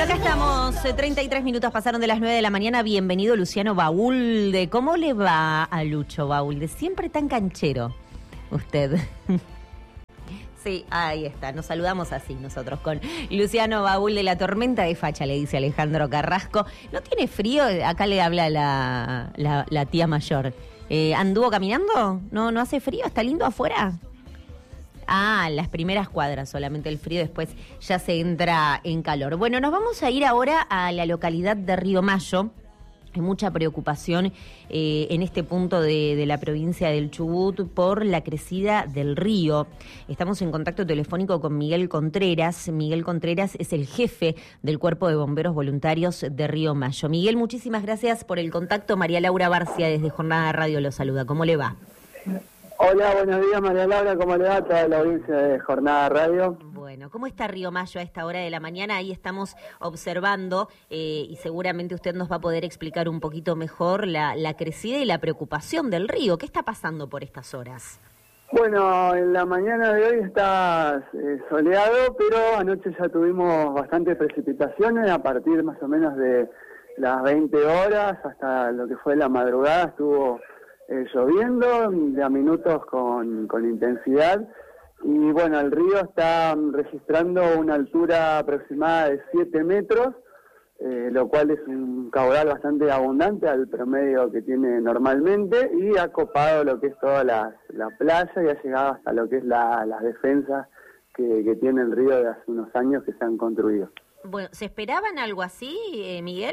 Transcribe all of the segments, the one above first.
Acá estamos, 33 minutos pasaron de las 9 de la mañana. Bienvenido Luciano Baúlde. ¿Cómo le va a Lucho Baúlde? Siempre tan canchero usted. Sí, ahí está, nos saludamos así nosotros con Luciano Baúlde, la tormenta de facha, le dice Alejandro Carrasco. ¿No tiene frío? Acá le habla la tía mayor. ¿Anduvo caminando? ¿No hace frío? ¿Está lindo afuera? Ah, las primeras cuadras solamente el frío, después ya se entra en calor. Bueno, nos vamos a ir ahora a la localidad de Río Mayo. Hay mucha preocupación en este punto de la provincia del Chubut por la crecida del río. Estamos en contacto telefónico con Miguel Contreras. Miguel Contreras es el jefe del Cuerpo de Bomberos Voluntarios de Río Mayo. Miguel, muchísimas gracias por el contacto. María Laura Barcia desde Jornada Radio lo saluda. ¿Cómo le va? Hola, buenos días María Laura, ¿cómo le va a toda la audiencia de Jornada Radio? Bueno, ¿cómo está Río Mayo a esta hora de la mañana? Ahí estamos observando y seguramente usted nos va a poder explicar un poquito mejor la crecida y la preocupación del río. ¿Qué está pasando por estas horas? Bueno, en la mañana de hoy está soleado, pero anoche ya tuvimos bastantes precipitaciones. A partir más o menos de las 20 horas hasta lo que fue la madrugada estuvo lloviendo de a minutos con intensidad, y bueno, el río está registrando una altura aproximada de 7 metros, lo cual es un caudal bastante abundante al promedio que tiene normalmente, y ha copado lo que es toda la playa y ha llegado hasta lo que es las defensas que tiene el río de hace unos años que se han construido. Bueno, ¿se esperaban algo así, Miguel?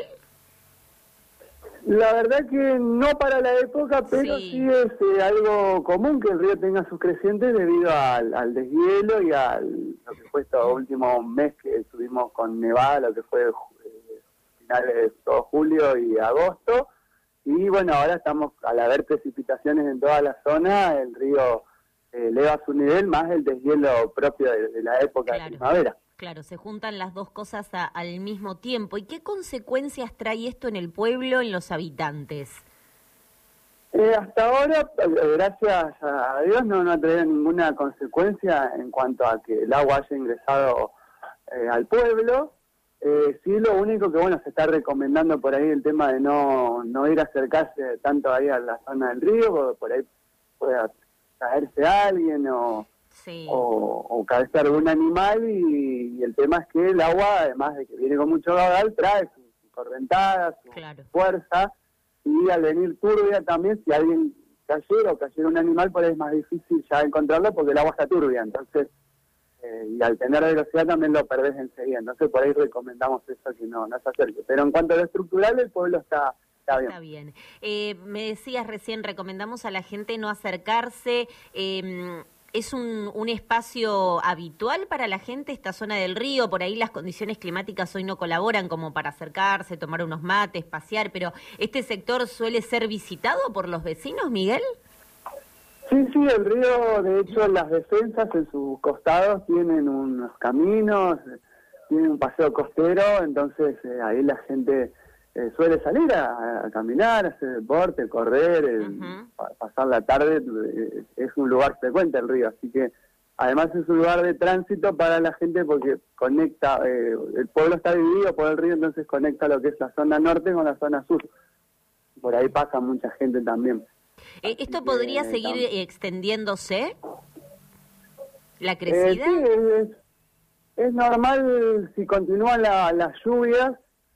La verdad que no para la época, pero sí es algo común que el río tenga sus crecientes debido al deshielo y lo que fue este último mes que estuvimos con nevada, lo que fue finales de todo julio y agosto. Y bueno, ahora estamos, al haber precipitaciones en toda la zona, el río eleva su nivel, más el deshielo propio de la época de primavera. Claro, se juntan las dos cosas al mismo tiempo. ¿Y qué consecuencias trae esto en el pueblo, en los habitantes? Hasta ahora, gracias a Dios, no ha traído ninguna consecuencia en cuanto a que el agua haya ingresado al pueblo. Sí, lo único que, bueno, se está recomendando por ahí el tema de no ir a acercarse tanto ahí a la zona del río, porque por ahí pueda caerse alguien o cabecear algún animal, y el tema es que el agua, además de que viene con mucho caudal, trae su correntada, su fuerza, y al venir turbia también, si alguien cayera un animal, por ahí es más difícil ya encontrarlo porque el agua está turbia, entonces, y al tener velocidad también lo perdés enseguida, entonces por ahí recomendamos eso, que no se acerque. Pero en cuanto a lo estructural, el pueblo está bien. Está bien. Me decías recién, recomendamos a la gente no acercarse. ¿Es un espacio habitual para la gente esta zona del río? Por ahí las condiciones climáticas hoy no colaboran como para acercarse, tomar unos mates, pasear, pero ¿este sector suele ser visitado por los vecinos, Miguel? Sí, el río, de hecho, las defensas en sus costados tienen unos caminos, tienen un paseo costero, entonces ahí la gente suele salir a caminar, hacer deporte, correr, pasar la tarde. Es un lugar frecuente el río, así que además es un lugar de tránsito para la gente porque conecta, el pueblo está dividido por el río, entonces conecta lo que es la zona norte con la zona sur. Por ahí pasa mucha gente también. ¿Esto podría seguir extendiéndose? ¿La crecida? Sí, es normal si continúan las lluvias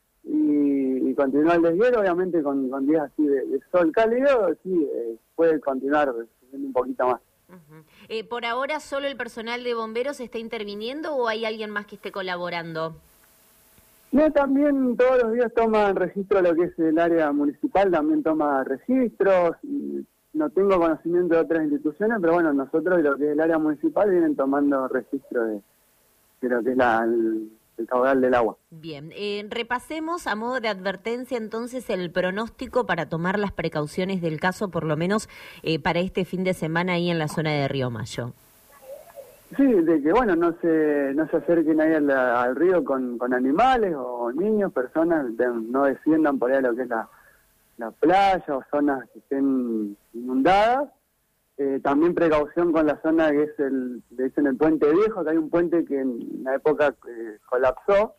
y continúa el deshielo, obviamente con días así de sol cálido, sí, puede continuar subiendo un poquito más. ¿Por ahora solo el personal de bomberos está interviniendo o hay alguien más que esté colaborando? No, también todos los días toman registro lo que es el área municipal, también toma registros. No tengo conocimiento de otras instituciones, pero bueno, nosotros y lo que es el área municipal vienen tomando registro de lo que es el caudal del agua. Bien, repasemos a modo de advertencia entonces el pronóstico para tomar las precauciones del caso, por lo menos para este fin de semana ahí en la zona de Río Mayo. Sí, de que bueno, no se acerquen ahí al río con animales o niños, personas, no desciendan por ahí a lo que es la playa o zonas que estén inundadas. También precaución con la zona que es le dicen el Puente Viejo, que hay un puente que en una época colapsó,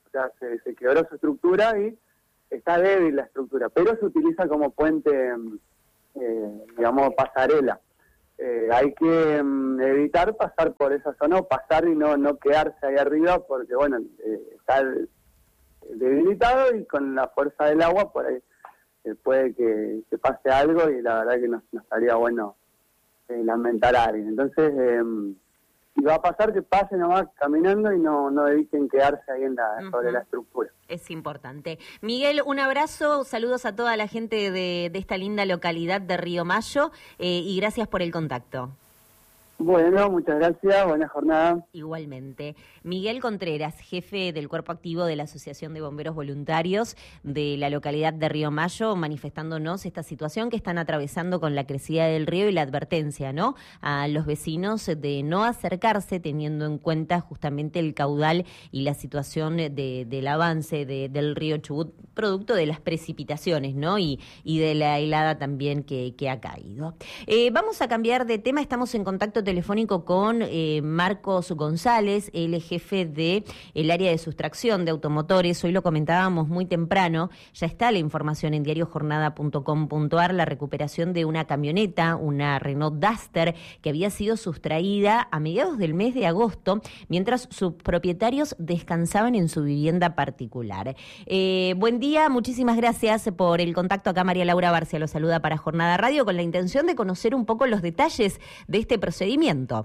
o sea, se quebró su estructura y está débil la estructura, pero se utiliza como puente, digamos, pasarela. Hay que evitar pasar por esa zona o pasar y no quedarse ahí arriba porque, bueno, está debilitado y con la fuerza del agua por ahí puede que pase algo y la verdad que no estaría bueno lamentar a alguien. Entonces, y va a pasar que pasen nomás caminando y no eviten quedarse ahí sobre la estructura. Es importante. Miguel, un abrazo, saludos a toda la gente de esta linda localidad de Río Mayo y gracias por el contacto. Bueno, muchas gracias, buena jornada. Igualmente. Miguel Contreras, jefe del Cuerpo Activo de la Asociación de Bomberos Voluntarios de la localidad de Río Mayo, manifestándonos esta situación que están atravesando con la crecida del río y la advertencia, ¿no?, a los vecinos de no acercarse teniendo en cuenta justamente el caudal y la situación del avance del río Chubut, producto de las precipitaciones, ¿no?, y de la helada también que ha caído. Vamos a cambiar de tema, estamos en contacto telefónico con Marcos González, el jefe del área de sustracción de automotores. Hoy lo comentábamos muy temprano, ya está la información en diariojornada.com.ar, la recuperación de una camioneta, una Renault Duster, que había sido sustraída a mediados del mes de agosto, mientras sus propietarios descansaban en su vivienda particular. Buen día, muchísimas gracias por el contacto. Acá María Laura Barcia lo saluda para Jornada Radio con la intención de conocer un poco los detalles de este procedimiento.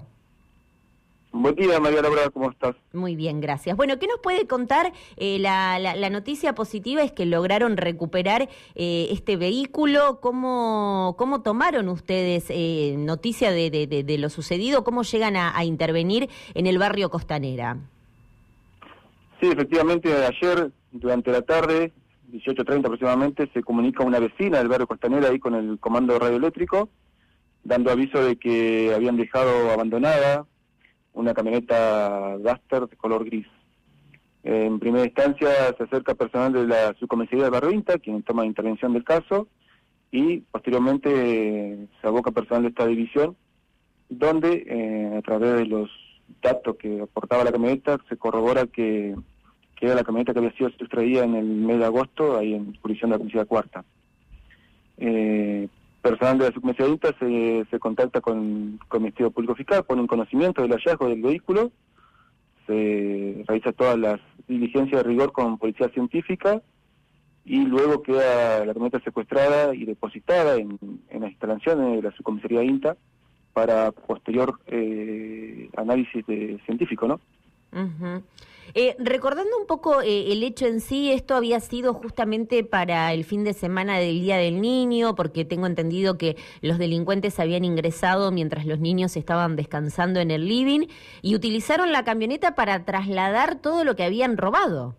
Buen día, María Laura, ¿cómo estás? Muy bien, gracias. Bueno, ¿qué nos puede contar? La noticia positiva es que lograron recuperar este vehículo. ¿Cómo tomaron ustedes noticia de lo sucedido? ¿Cómo llegan a intervenir en el barrio Costanera? Sí, efectivamente, ayer, durante la tarde, 18:30 aproximadamente, se comunica una vecina del barrio Costanera ahí con el comando radioeléctrico, dando aviso de que habían dejado abandonada una camioneta Duster de color gris. En primera instancia se acerca personal de la subcomisaría del barrio INTA, quien toma intervención del caso, y posteriormente se aboca personal de esta división, donde a través de los datos que aportaba la camioneta se corrobora que era la camioneta que había sido sustraída en el mes de agosto, ahí en jurisdicción de la Comisaría Cuarta. Personal de la subcomisaría INTA se contacta con el Ministerio Público Fiscal, pone un conocimiento del hallazgo del vehículo, se realiza todas las diligencias de rigor con policía científica y luego queda la camioneta secuestrada y depositada en las instalaciones de la subcomisaría INTA para posterior análisis científico, ¿no? Uh-huh. Recordando un poco el hecho en sí, esto había sido justamente para el fin de semana del Día del Niño, porque tengo entendido que los delincuentes habían ingresado mientras los niños estaban descansando en el living y utilizaron la camioneta para trasladar todo lo que habían robado.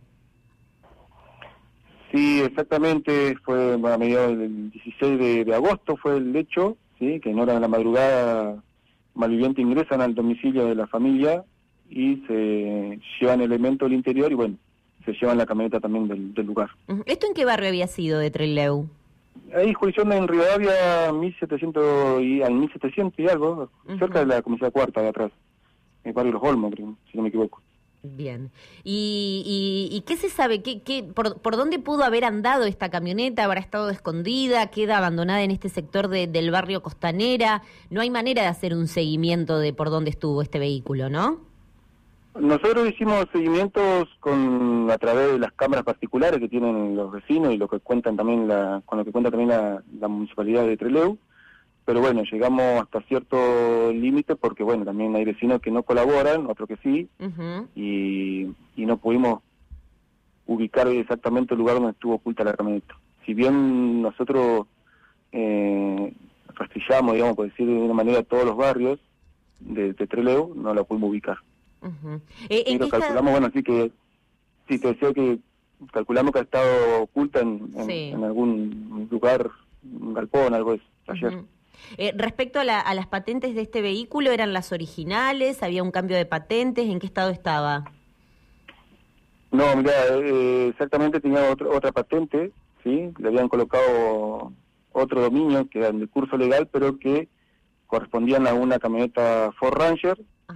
Sí, exactamente, fue a mediados del 16 de agosto fue el hecho, sí, que en hora de la madrugada malvivientes ingresan al domicilio de la familia y se llevan elementos del interior y bueno, se llevan la camioneta también del lugar. ¿Esto en qué barrio había sido de Trelew? Ahí jurisdicción en Rivadavia 1700 y al 1700 y algo, cerca de la Comisaría Cuarta de atrás, en el barrio Los Olmos, creo, si no me equivoco. Bien. ¿Y qué se sabe? ¿Por dónde pudo haber andado esta camioneta? ¿Habrá estado escondida? ¿Queda abandonada en este sector del barrio Costanera? No hay manera de hacer un seguimiento de por dónde estuvo este vehículo, ¿no? Nosotros hicimos seguimientos a través de las cámaras particulares que tienen los vecinos y lo que cuentan también con lo que cuenta también la municipalidad de Trelew, pero bueno, llegamos hasta cierto límite porque bueno, también hay vecinos que no colaboran, otros que sí, y no pudimos ubicar exactamente el lugar donde estuvo oculta la camioneta. Si bien nosotros rastrillamos, digamos, por decir de una manera, todos los barrios de Trelew, no la pudimos ubicar. Pero calculamos, bueno, así que sí, te decía que calculamos que ha estado oculta en algún lugar, un galpón, algo de eso, ayer. Respecto a las patentes de este vehículo, ¿eran las originales? ¿Había un cambio de patentes? ¿En qué estado estaba? No, mira, exactamente tenía otra patente, ¿sí? Le habían colocado otro dominio que era de curso legal, pero que correspondían a una camioneta Ford Ranger.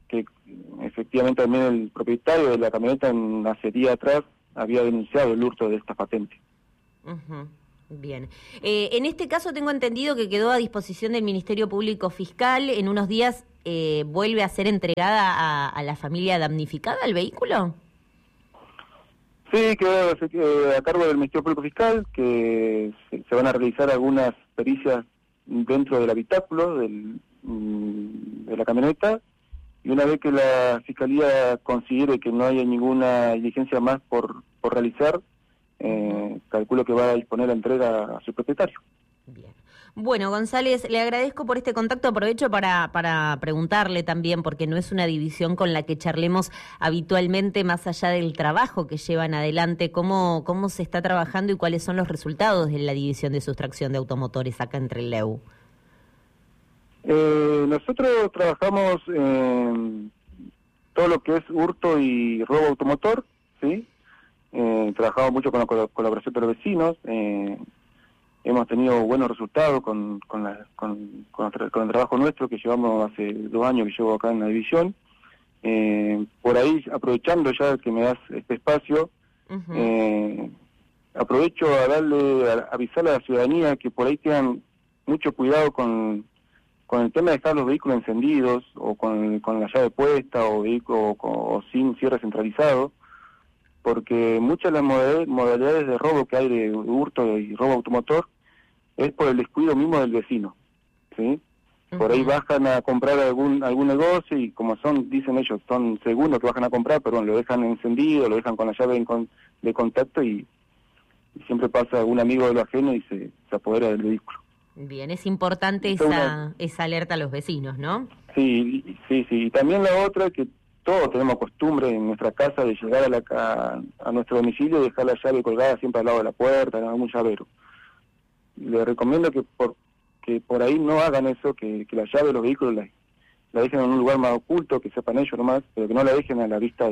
que efectivamente también el propietario de la camioneta hace días atrás había denunciado el hurto de esta patente. Uh-huh. Bien. En este caso tengo entendido que quedó a disposición del Ministerio Público Fiscal. En unos días vuelve a ser entregada a la familia damnificada el vehículo. Sí, quedó a cargo del Ministerio Público Fiscal, que se van a realizar algunas pericias dentro del habitáculo de la camioneta, y una vez que la Fiscalía considere que no haya ninguna diligencia más por realizar, calculo que va a disponer la entrega a su propietario. Bien. Bueno, González, le agradezco por este contacto. Aprovecho para preguntarle también, porque no es una división con la que charlemos habitualmente, más allá del trabajo que llevan adelante, cómo se está trabajando y cuáles son los resultados de la división de sustracción de automotores acá en Trelew. Nosotros trabajamos en todo lo que es hurto y robo automotor, ¿sí? Trabajamos mucho con la colaboración de los vecinos. Hemos tenido buenos resultados con el trabajo nuestro que llevamos hace 2 años que llevo acá en la división. Por ahí, aprovechando ya que me das este espacio, aprovecho a avisarle a la ciudadanía que por ahí tengan mucho cuidado con el tema de dejar los vehículos encendidos o con la llave puesta o sin cierre centralizado, porque muchas de las modalidades de robo que hay de hurto y robo automotor es por el descuido mismo del vecino, ¿sí? Por ahí bajan a comprar algún negocio y como dicen ellos, son segundos que bajan a comprar, pero bueno, lo dejan encendido, lo dejan con la llave de contacto y siempre pasa algún amigo de lo ajeno y se apodera del vehículo. Bien, es importante esa alerta a los vecinos, ¿no? Sí. Y también la otra, que todos tenemos costumbre en nuestra casa de llegar a nuestro domicilio y dejar la llave colgada siempre al lado de la puerta, en algún llavero. Les recomiendo que por ahí no hagan eso, que la llave de los vehículos la dejen en un lugar más oculto, que sepan ellos nomás, pero que no la dejen a la vista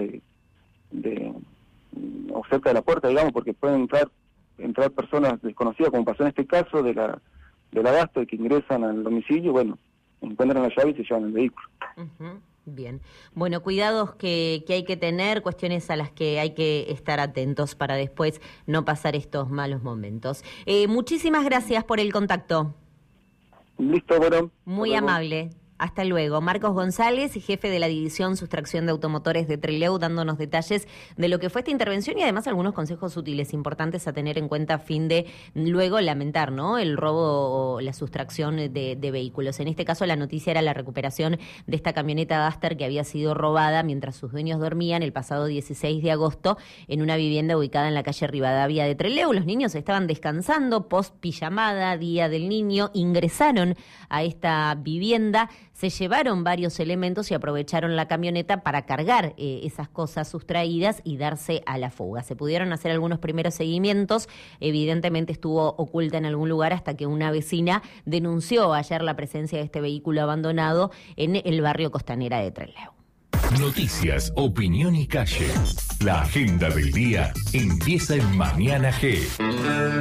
o cerca de la puerta, digamos, porque pueden entrar personas desconocidas, como pasó en este caso de la Abasto, que ingresan al domicilio, bueno, encuentran la llave y se llevan el vehículo. Bien. Bueno, cuidados que hay que tener, cuestiones a las que hay que estar atentos para después no pasar estos malos momentos. Muchísimas gracias por el contacto. Listo, bueno. Muy amable. Hasta luego. Marcos González, jefe de la División Sustracción de Automotores de Trelew, dándonos detalles de lo que fue esta intervención y además algunos consejos útiles, importantes a tener en cuenta a fin de luego lamentar, ¿no?, el robo o la sustracción de vehículos. En este caso, la noticia era la recuperación de esta camioneta Duster que había sido robada mientras sus dueños dormían el pasado 16 de agosto en una vivienda ubicada en la calle Rivadavia de Trelew. Los niños estaban descansando, post pijamada, Día del Niño, ingresaron a esta vivienda, se llevaron varios elementos y aprovecharon la camioneta para cargar esas cosas sustraídas y darse a la fuga. Se pudieron hacer algunos primeros seguimientos, evidentemente estuvo oculta en algún lugar hasta que una vecina denunció ayer la presencia de este vehículo abandonado en el barrio Costanera de Trelew. Noticias, opinión y calle. La agenda del día empieza en Mañana G.